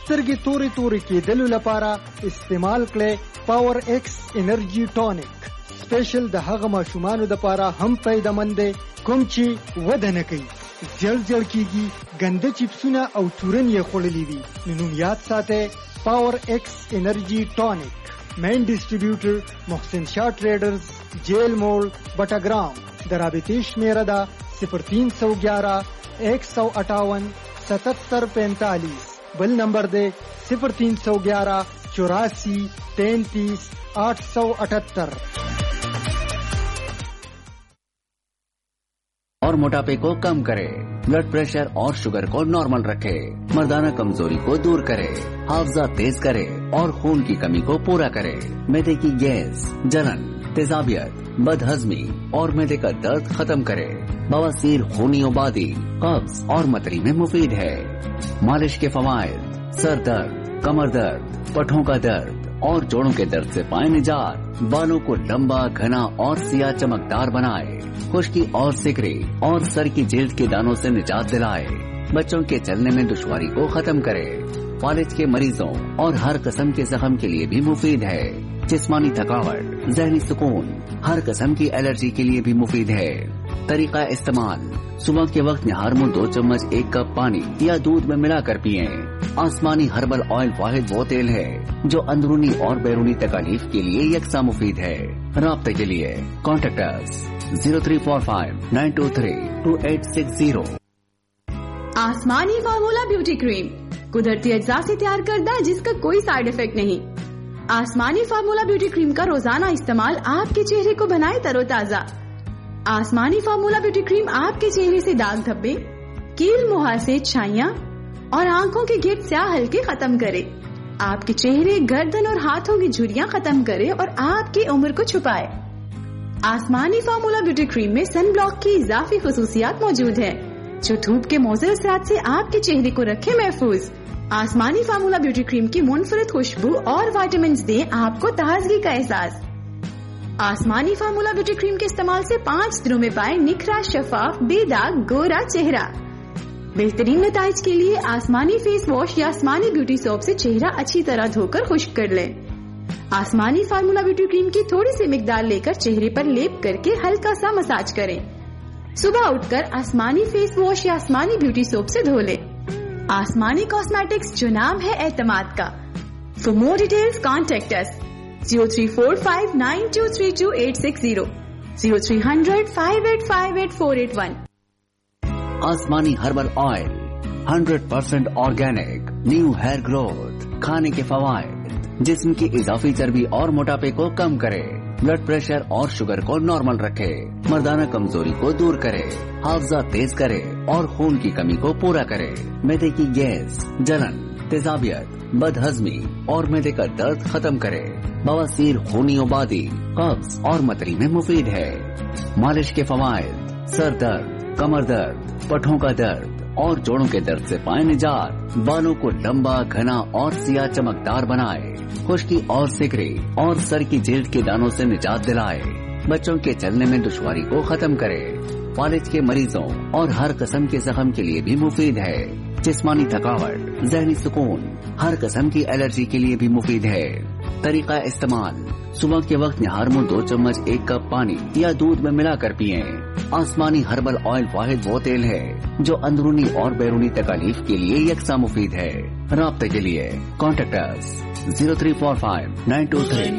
سترګې تورې کېدلو لپاره استعمال کړئ power x energy ټونیک. Special د هغه ماشومانو لپاره هم فایده‌مند دی کوم چې وده نه کوي، زیړ کېږي، ګنده چپسونه او تورن یې خوړلي وي. نوم یاد ساتئ پاور ایکس انرژي ټونیک. مین ډسټریبیوټر محسن شاه ټریډرز، جیل موڑ، بټاګرام. د رابطې شمیره ده 0311 158 7745. بل نمبر دے 0311 84 33 878. اور موٹاپے کو کم کرے، بلڈ پریشر اور شوگر کو نارمل رکھے، مردانہ کمزوری کو دور کرے، حافظہ تیز کرے اور خون کی کمی کو پورا کرے، معدے کی گیس، جلن، تیزابیت، بد ہضمی اور معدے کا درد ختم کرے، بواسیر، خونی آبادی، قبض اور متری میں مفید ہے. مالش کے فوائد: سر درد، کمر درد، پٹھوں کا درد اور جوڑوں کے درد سے پائے نجات، بالوں کو لمبا، گھنا اور سیاہ چمکدار بنائے، خشکی اور سکری اور سر کی جلد کے دانوں سے نجات دلائے، بچوں کے چلنے میں دشواری کو ختم کرے، فالج کے مریضوں اور ہر قسم کے زخم کے لیے بھی مفید ہے، جسمانی تھکاوٹ، ذہنی سکون، ہر قسم کی الرجی کے لیے بھی مفید ہے. طریقہ استعمال: صبح کے وقت نہار منہ 2 چمچ 1 کپ پانی یا دودھ میں ملا کر پئیں. آسمانی ہربل آئل واحد وہ تیل ہے جو اندرونی اور بیرونی تکالیف کے لیے یکساں مفید ہے. رابطے کے لیے کانٹیکٹ اس 0345-923-2860. آسمانی فارمولا بیوٹی کریم قدرتی اجزاء سے تیار کردہ جس کا کوئی سائیڈ افیکٹ نہیں. آسمانی فارمولا بیوٹی کریم کا روزانہ استعمال آپ کے چہرے کو بنائے تر و تازہ. آسمانی فارمولا بیوٹی کریم آپ کے چہرے سے داغ دھبے، کیل مہاسے، چھائیاں اور آنکھوں کے گرد سیاہ ہلکے ختم کرے، آپ کے چہرے، گردن اور ہاتھوں کی جھریاں ختم کرے اور آپ کی عمر کو چھپائے. آسمانی فارمولا بیوٹی کریم میں سن بلاک کی اضافی خصوصیات موجود ہیں جو دھوپ کے مضر اثرات سے آپ کے چہرے کو رکھے محفوظ. آسمانی فارمولا بیوٹی کریم کی منفرد خوشبو اور وائٹامنز دیں آپ کو تازگی کا احساس. آسمانی فارمولا بیوٹی کریم کے استعمال سے 5 دنوں میں پائے نکھرا، شفاف، بے داغ، گورا چہرہ. بہترین نتائج کے لیے آسمانی فیس واش یا آسمانی بیوٹی سوپ سے چہرہ اچھی طرح دھو کر خشک کر لیں. آسمانی فارمولا بیوٹی کریم کی تھوڑی سی مقدار لے کر چہرے پر لیپ کر کے ہلکا سا مساج کریں. صبح اٹھ کر آسمانی فیس واش یا آسمانی بیوٹی سوپ سے دھو لیں. آسمانی کاسمیٹکس، جو نام ہے اعتماد کا. فار مور ڈیٹیلز کانٹیکٹ اس 0345923280 030058588481. آسمانی herbal oil 100% organic, new hair growth. کھانے کے فوائد: جسم کی اضافی چربی اور موٹاپے کو کم کرے، بلڈ پریشر اور شوگر کو نارمل رکھے، مردانہ کمزوری کو دور کرے، حافظہ تیز کرے اور خون کی کمی کو پورا کرے، معدے کی گیس، جلن، تیزابیت، بد ہضمی اور معدے کا درد ختم کرے، بواسیر، خونی آبادی، قبض اور متری میں مفید ہے. مالش کے فوائد: سر درد، کمر درد، پٹھوں کا درد اور جوڑوں کے درد سے پائے نجات، بالوں کو لمبا، گھنا اور سیاہ چمکدار بنائے، خشکی اور سکری اور سر کی جلد کے دانوں سے نجات دلائے، بچوں کے چلنے میں دشواری کو ختم کرے، فالج کے مریضوں اور ہر قسم کے زخم کے لیے بھی مفید ہے، جسمانی تھکاوٹ، ذہنی سکون، ہر قسم کی الرجی کے لیے بھی مفید ہے. طریقہ استعمال: صبح کے وقت نہار منہ 2 چمچ 1 کپ پانی یا دودھ میں ملا کر پئیں. آسمانی ہربل آئل واحد وہ تیل ہے جو اندرونی اور بیرونی تکالیف کے لیے یکساں مفید ہے. رابطے کے لیے کانٹیکٹ اس 0345-923